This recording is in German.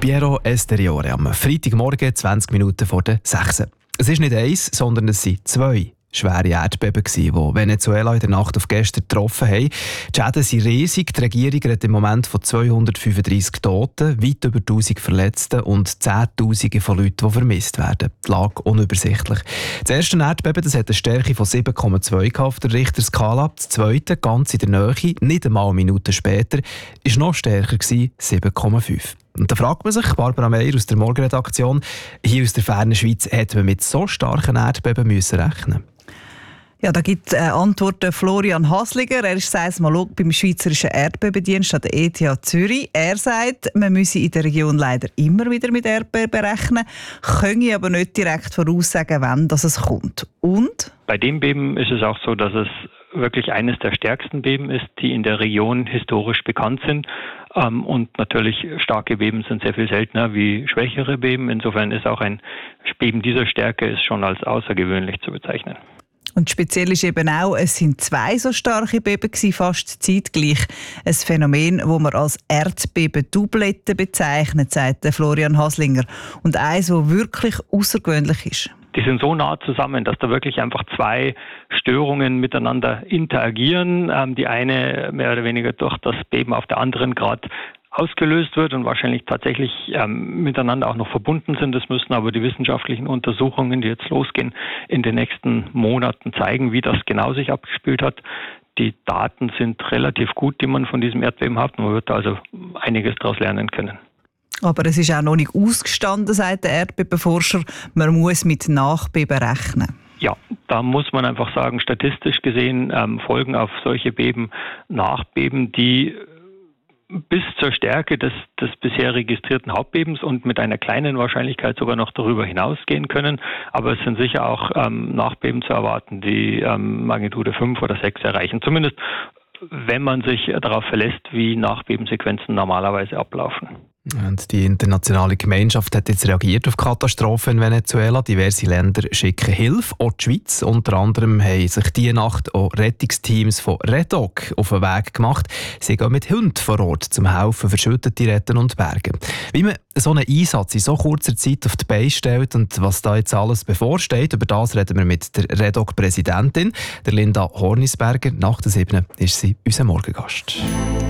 Piero Esteriore am Freitagmorgen, 20 Minuten vor der 6. Es ist nicht eins, sondern es sind zwei schwere Erdbeben, die Venezuela in der Nacht auf gestern getroffen haben. Die Schäden sind riesig. Die Regierung hat im Moment von 235 Toten, weit über 1000 Verletzten und Zehntausende von Leuten, die vermisst werden. Die Lage unübersichtlich. Das erste Erdbeben das hat eine Stärke von 7,2 auf der Richterskala. Das zweite, ganz in der Nähe, nicht einmal Minuten später, war noch stärker, 7,5. Und da fragt man sich, Barbara Meier aus der Morgenredaktion, hier aus der fernen Schweiz, hätte man mit so starken Erdbeben müssen rechnen? Ja, da gibt Antworten Florian Hasliger. Er ist Seismolog beim Schweizerischen Erdbebendienst an der ETH Zürich. Er sagt, man müsse in der Region leider immer wieder mit Erdbeben rechnen, könne aber nicht direkt voraussagen, wann es kommt. Und? Bei dem Beben ist es auch so, dass es wirklich eines der stärksten Beben ist, die in der Region historisch bekannt sind. Und natürlich starke Beben sind sehr viel seltener wie schwächere Beben. Insofern ist auch ein Beben dieser Stärke ist schon als außergewöhnlich zu bezeichnen. Und speziell ist eben auch, es sind zwei so starke Beben gewesen, fast zeitgleich. Ein Phänomen, das man als Erdbeben-Doublette bezeichnet, sagt Florian Haslinger. Und eins, das wirklich außergewöhnlich ist. Die sind so nah zusammen, dass da wirklich einfach zwei Störungen miteinander interagieren. Die eine mehr oder weniger durch das Beben auf der anderen gerade ausgelöst wird und wahrscheinlich tatsächlich miteinander auch noch verbunden sind. Das müssen aber die wissenschaftlichen Untersuchungen, die jetzt losgehen, in den nächsten Monaten zeigen, wie das genau sich abgespielt hat. Die Daten sind relativ gut, die man von diesem Erdbeben hat. Man wird da also einiges daraus lernen können. Aber es ist auch noch nicht ausgestanden, sagt der Erdbebenforscher. Man muss mit Nachbeben rechnen. Ja, da muss man einfach sagen, statistisch gesehen folgen auf solche Beben Nachbeben, die bis zur Stärke des bisher registrierten Hauptbebens und mit einer kleinen Wahrscheinlichkeit sogar noch darüber hinausgehen können. Aber es sind sicher auch Nachbeben zu erwarten, die Magnitude 5 oder 6 erreichen. Zumindest wenn man sich darauf verlässt, wie Nachbebensequenzen normalerweise ablaufen. Und die internationale Gemeinschaft hat jetzt reagiert auf die Katastrophe in Venezuela. Diverse Länder schicken Hilfe, auch die Schweiz. Unter anderem haben sich diese Nacht auch Rettungsteams von REDOC auf den Weg gemacht. Sie gehen mit Hunden vor Ort, zum Helfen, Verschüttete retten und bergen. Wie man so einen Einsatz in so kurzer Zeit auf die Beine stellt und was da jetzt alles bevorsteht, über das reden wir mit der REDOC-Präsidentin, der Linda Hornisberger. Nach der 7. ist sie unser Morgengast.